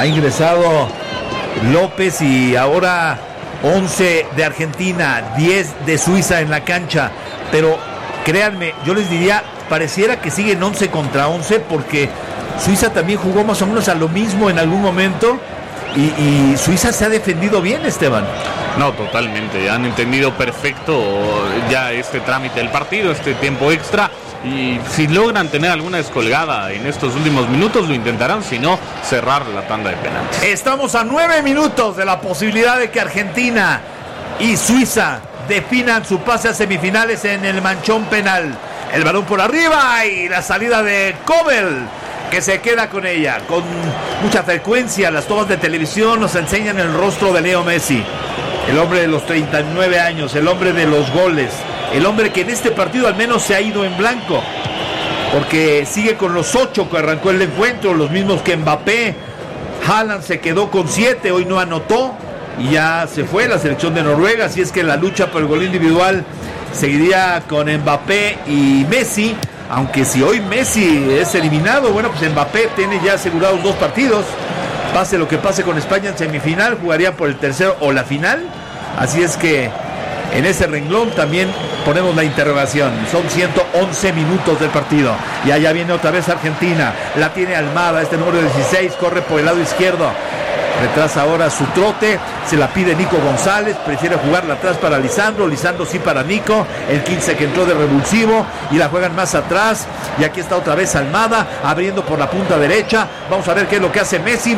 ha ingresado López y ahora 11 de Argentina, 10 de Suiza en la cancha. Pero créanme, yo les diría, pareciera que siguen 11 contra 11 porque Suiza también jugó más o menos a lo mismo en algún momento y Suiza se ha defendido bien, Esteban. No, totalmente, han entendido perfecto ya este trámite del partido, este tiempo extra, y si logran tener alguna descolgada en estos últimos minutos lo intentarán, si no, cerrar la tanda de penaltis. Estamos a 9 minutos de la posibilidad de que Argentina y Suiza definan su pase a semifinales en el manchón penal. El balón por arriba y la salida de Kobel, que se queda con ella. Con mucha frecuencia las tomas de televisión nos enseñan el rostro de Leo Messi, el hombre de los 39 años, el hombre de los goles, el hombre que en este partido al menos se ha ido en blanco, porque sigue con los 8 que arrancó el encuentro, los mismos que Mbappé. Haaland se quedó con 7, hoy no anotó y ya se fue la selección de Noruega, así es que la lucha por el gol individual seguiría con Mbappé y Messi, aunque si hoy Messi es eliminado, bueno, pues Mbappé tiene ya asegurados 2 partidos, pase lo que pase con España en semifinal, jugaría por el tercero o la final, así es que en ese renglón también ponemos la interrogación. Son 111 minutos del partido y allá viene otra vez Argentina, la tiene Almada, este número 16, corre por el lado izquierdo, retrasa ahora su trote, se la pide Nico González, prefiere jugarla atrás para Lisandro sí para Nico, el 15 que entró de revulsivo y la juegan más atrás, y aquí está otra vez Almada, abriendo por la punta derecha, vamos a ver qué es lo que hace Messi,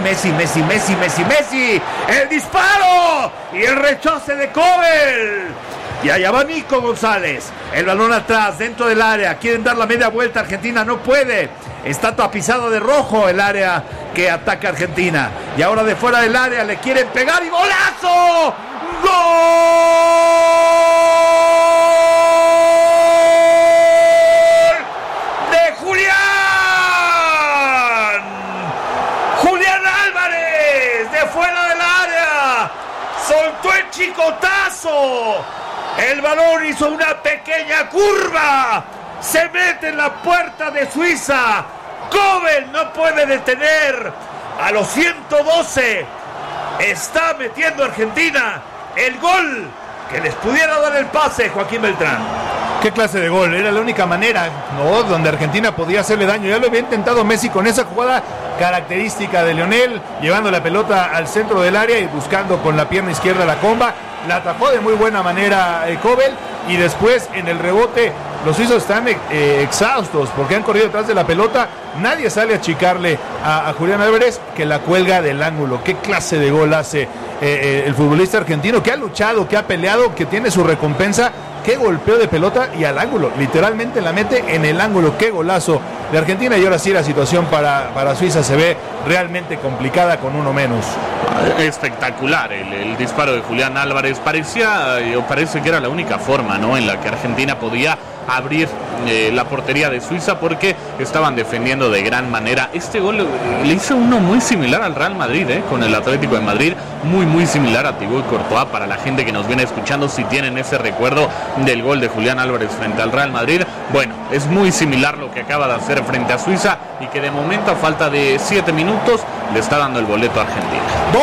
el disparo y el rechace de Kobel. Y allá va Nico González, el balón atrás, dentro del área, quieren dar la media vuelta, Argentina no puede, está tapizado de rojo el área que ataca Argentina, y ahora de fuera del área le quieren pegar y ¡golazo! ¡Gol de Julián! ¡Julián Álvarez! De fuera del área, soltó el chicotazo. El balón hizo una pequeña curva, se mete en la puerta de Suiza. Kobel no puede detener. A los 112 está metiendo Argentina el gol que les pudiera dar el pase, Joaquín Beltrán. ¿Qué clase de gol? Era la única manera, ¿no?, donde Argentina podía hacerle daño. Ya lo había intentado Messi con esa jugada característica de Lionel, llevando la pelota al centro del área y buscando con la pierna izquierda la comba. La atajó de muy buena manera Kobel, y después en el rebote los suizos están exhaustos porque han corrido detrás de la pelota. Nadie sale a achicarle a Julián Álvarez, que la cuelga del ángulo. ¿Qué clase de gol hace el futbolista argentino, que ha luchado, que ha peleado, que tiene su recompensa? Qué golpeo de pelota y al ángulo, literalmente la mete en el ángulo. Qué golazo de Argentina, y ahora sí la situación para Suiza se ve realmente complicada con uno menos. Espectacular el disparo de Julián Álvarez, parece que era la única forma, ¿no?, en la que Argentina podía abrir la portería de Suiza, porque estaban defendiendo de gran manera. Este gol le hizo uno muy similar al Real Madrid, con el Atlético de Madrid, muy similar a Thibaut Courtois, para la gente que nos viene escuchando, si tienen ese recuerdo del gol de Julián Álvarez frente al Real Madrid. Bueno, es muy similar lo que acaba de hacer frente a Suiza, y que de momento, a falta de 7 minutos, le está dando el boleto a Argentina.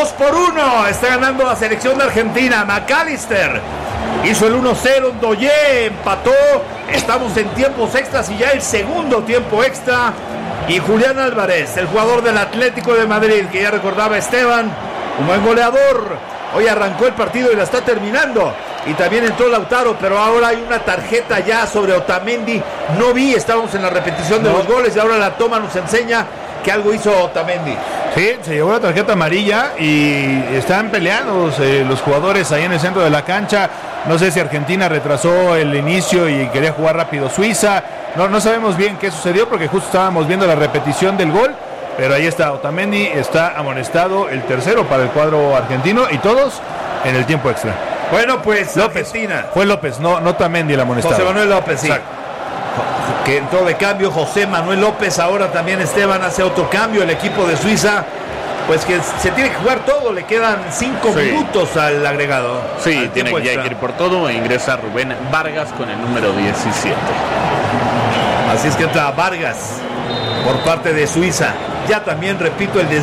2-1, está ganando la selección de Argentina. McAllister hizo el 1-0, Ndoye empató. Estamos en tiempos extras y ya el segundo tiempo extra. Y Julián Álvarez, el jugador del Atlético de Madrid, que ya recordaba Esteban, un buen goleador. Hoy arrancó el partido y la está terminando. Y también entró Lautaro, pero ahora hay una tarjeta ya sobre Otamendi. No vi, estábamos en la repetición de los goles y ahora la toma nos enseña que algo hizo Otamendi. Sí, se llevó la tarjeta amarilla y están peleando los jugadores ahí en el centro de la cancha. No sé si Argentina retrasó el inicio y quería jugar rápido Suiza. No sabemos bien qué sucedió, porque justo estábamos viendo la repetición del gol. Pero ahí está, Otamendi está amonestado, el tercero para el cuadro argentino, y todos en el tiempo extra. Bueno, pues López, Argentina. fue López, no Otamendi el amonestado. José Manuel López, sí. Exacto. Que entró de cambio José Manuel López. Ahora también Esteban hace otro cambio. El equipo de Suiza, pues que se tiene que jugar todo. Le quedan 5 minutos al agregado. Sí, tiene que ir por todo. E ingresa Rubén Vargas con el número 17. Así es que entra Vargas por parte de Suiza. Ya también, repito, el